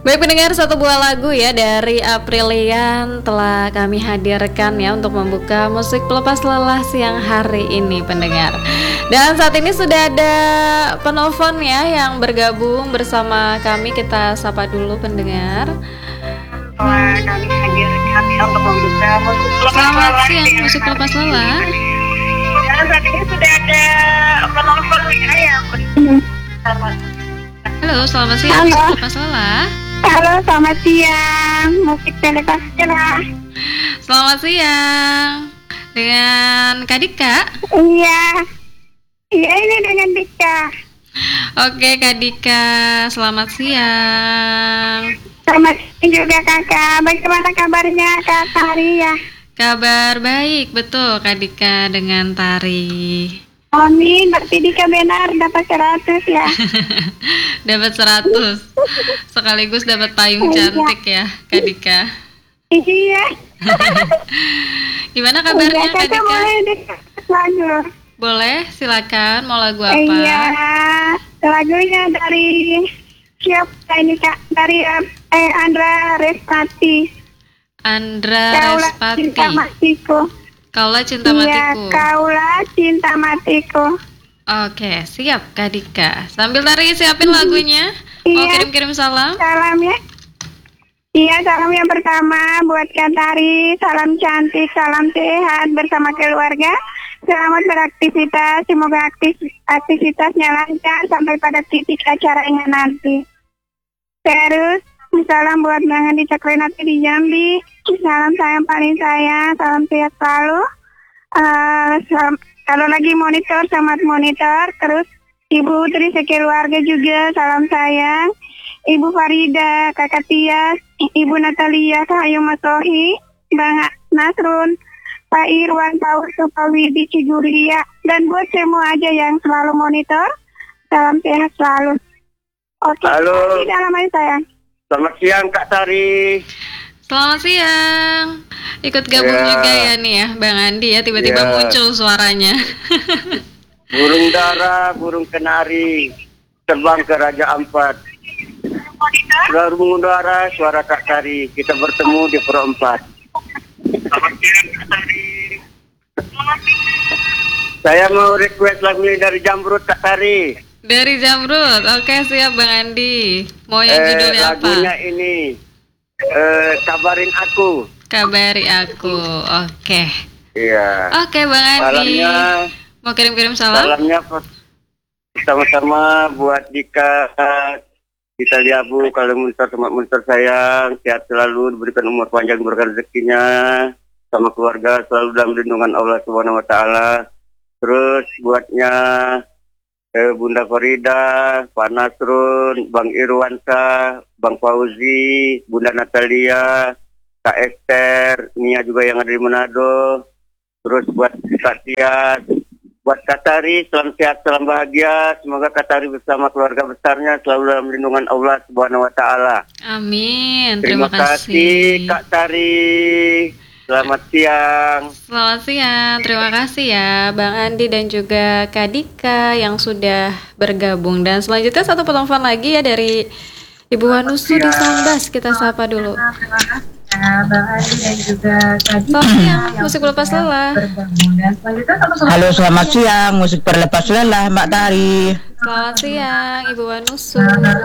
Baik pendengar, satu buah lagu ya dari Aprilian telah kami hadirkan ya untuk membuka musik pelepas lelah siang hari ini pendengar. Dan saat ini sudah ada penelpon ya yang bergabung bersama kami. Kita sapa dulu pendengar. Kami hadirkan untuk membuka musik pelepas Selamat lelah siang musik pelepas lelah. Dan saat ini sudah ada penelpon ya yang bersama. Halo, selamat siang Halo. musik pelepas lelah. Halo, selamat siang. Musik pelepas lelah. Selamat siang dengan Kak Dika. Iya. Iya, ini dengan Dika. Oke Kak Dika, selamat siang. Selamat siang juga kakak. Bagaimana kabarnya Kak Tari ya? Kabar baik, betul Kak Dika dengan Tari. Amin, berarti Dika benar dapat 100 ya. Dapat 100 sekaligus dapat payung Iya. cantik ya Kak Dika. Iya. Gimana kabarnya Iya, Kak kakak Dika? boleh dekat lagu. Boleh, silakan. Mau lagu apa? Iya, lagunya dari siapa ini Kak? Dari Andra Respati. Andra Kaulah Respati. cinta matiku. Kaulah cinta Iya, matiku. kaulah cinta matiku. Oke, siap Kak Dika. Sambil Tari siapin lagunya. Mau Iya. kirim-kirim salam? Salam ya. Iya, salam yang pertama buat Kak Tari. Salam cantik, salam sehat bersama keluarga. Selamat beraktivitas. Semoga aktivitasnya lancar sampai pada titik acaranya nanti. Terus, salam buat Bang Andi Cakrenati di Jambi. Salam sayang paling sayang, salam sehat selalu. Kalau lagi monitor, selamat monitor. Terus Ibu Tri sekeluarga juga, salam sayang. Ibu Farida, Kakak Tias, Ibu Natalia, Kak Ayu Masohi, Bang Nasrun, Pak Irwan, Pak Urso, Pak Widi, Ciguria, dan buat semua aja yang selalu monitor, salam sehat selalu. Oke, Halo. di dalam aja sayang. Selamat siang Kak Tari. Selamat siang. Ikut gabung Ya. juga ya nih ya Bang Andi ya, tiba-tiba Ya. muncul suaranya. Burung dara, burung kenari, terbang ke Raja Ampat. Burung dara, suara Kak Tari. Kita bertemu di Pro 4. Selamat siang Kak Tari. Saya mau request lagu ini dari Jamrut Kak Tari. Dari Jamrut. Oke, siap Bang Andi. Mau yang judulnya apa? Lagunya ini Kabarin Aku. Kabari aku. Oke. Iya. Oke Bang Andi. Salamnya, Mau kirim-kirim salam? salamnya sama-sama buat Dika. Kita liabu kalau monitor sayang, sehat selalu, diberikan umur panjang, diberikan rezekinya, sama keluarga selalu dalam lindungan Allah Subhanahu Wa Taala. Terus buatnya Bunda Farida, Pak Nasrun, Bang Irwansa, Bang Fauzi, Bunda Natalia, Kak Esther, Nia juga yang ada di Manado. Terus buat Kak Tias, buat Kak Tari, salam sehat, salam bahagia. Semoga Kak Tari bersama keluarga besarnya selalu dalam lindungan Allah Subhanahu Wa Taala. Amin. Terima kasih Kak Tari. Selamat siang. Selamat siang, terima kasih ya Bang Andi dan juga Kak Dika yang sudah bergabung. Dan selanjutnya satu penelpon lagi ya dari Ibu Wanusu di Sambas. Kita sapa dulu. Bang Andi dan juga Kak Selamat siang, musik pelepas lelah. Halo, selamat siang. Musik berlepas lelah, Mbak Tari. Selamat siang, Ibu Wanusu.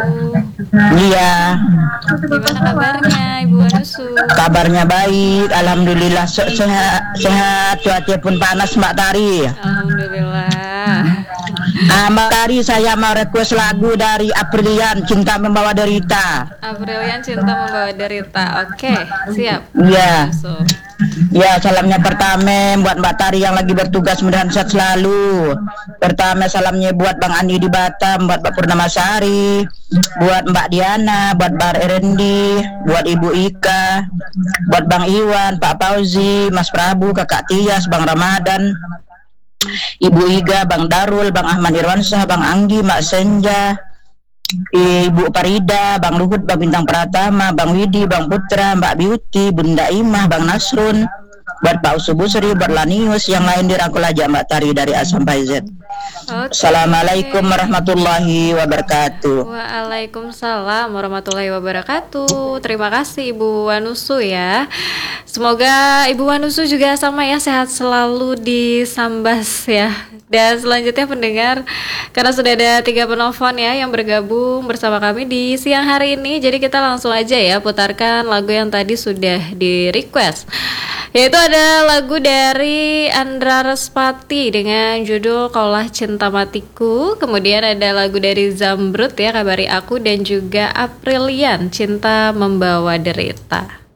Iya, Gimana kabarnya Ibu Wanusu? kabarnya baik. Alhamdulillah sehat. Cuaca pun panas, Mbak Tari. Alhamdulillah. Mbak Tari, saya mau request lagu dari Aprilian, Cinta Membawa Derita. Aprilian Cinta Membawa Derita. Oke, siap. Iya. Wanusu. Ya, salamnya pertama buat Mbak Tari yang lagi bertugas, mudah-mudahan sehat selalu. Pertama salamnya buat Bang Andi di Batam, buat Mbak Purnamasari, buat Mbak Diana, buat Bar Erendi, buat Ibu Ika, buat Bang Iwan, Pak Fauzi, Mas Prabu, Kakak Tias, Bang Ramadan, Ibu Iga, Bang Darul, Bang Ahmad Irwansyah, Bang Anggi, Mbak Senja, Ibu Farida, Bang Luhut, Bang Bintang Pratama, Bang Widi, Bang Putra, Mbak Beauty, Bunda Imah, Bang Nasrun, buat Pak Usubusri, buat Lanius, yang lain dirangkul aja Mbak Tari dari A sampai Z. Oke. Assalamualaikum warahmatullahi wabarakatuh. Waalaikumsalam warahmatullahi wabarakatuh. Terima kasih Ibu Wanusu ya. Semoga Ibu Wanusu juga sama ya, sehat selalu di Sambas ya. Dan selanjutnya pendengar, karena sudah ada 3 penelpon ya yang bergabung bersama kami di siang hari ini, jadi kita langsung aja ya putarkan lagu yang tadi sudah di request, yaitu ada lagu dari Andra Respati dengan judul Kaulah Cinta Matiku. Kemudian ada lagu dari Zambrut ya, Kabari Aku, dan juga Aprilian, Cinta Membawa Derita.